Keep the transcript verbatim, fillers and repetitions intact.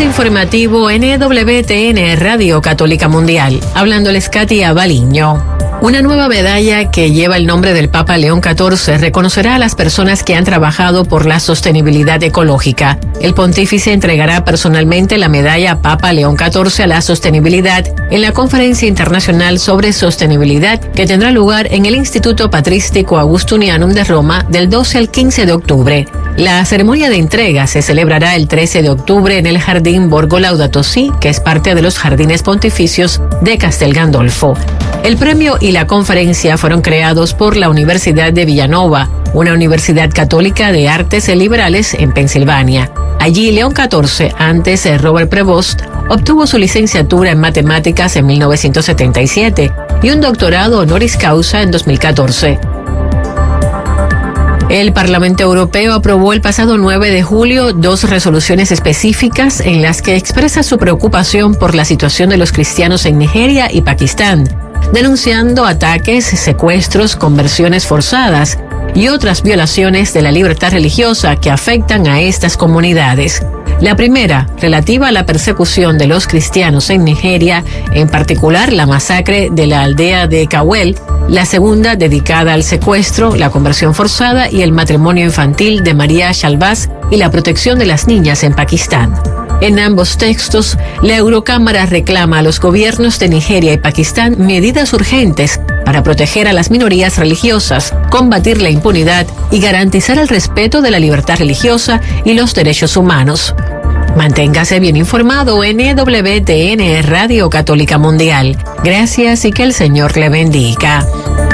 informativo N W T N Radio Católica Mundial. Hablándoles Katia Baliño. Una nueva medalla que lleva el nombre del Papa León catorce reconocerá a las personas que han trabajado por la sostenibilidad ecológica. El pontífice entregará personalmente la medalla Papa León catorce a la sostenibilidad en la Conferencia Internacional sobre Sostenibilidad que tendrá lugar en el Instituto Patrístico Augustinianum de Roma del doce al quince de octubre. La ceremonia de entrega se celebrará el trece de octubre en el Jardín Borgo Laudato Si, que es parte de los jardines pontificios de Castel Gandolfo. El premio y la conferencia fueron creados por la Universidad de Villanova, una universidad católica de artes liberales en Pensilvania. Allí, León catorce, antes Robert Prevost, obtuvo su licenciatura en matemáticas en mil novecientos setenta y siete y un doctorado honoris causa en dos mil catorce. El Parlamento Europeo aprobó el pasado nueve de julio dos resoluciones específicas en las que expresa su preocupación por la situación de los cristianos en Nigeria y Pakistán, denunciando ataques, secuestros, conversiones forzadas y otras violaciones de la libertad religiosa que afectan a estas comunidades. La primera, relativa a la persecución de los cristianos en Nigeria, en particular la masacre de la aldea de Kawel. La segunda, dedicada al secuestro, la conversión forzada y el matrimonio infantil de María Shalbaz y la protección de las niñas en Pakistán. En ambos textos, la Eurocámara reclama a los gobiernos de Nigeria y Pakistán medidas urgentes para proteger a las minorías religiosas, combatir la impunidad y garantizar el respeto de la libertad religiosa y los derechos humanos. Manténgase bien informado en N W T N Radio Católica Mundial. Gracias y que el Señor le bendiga.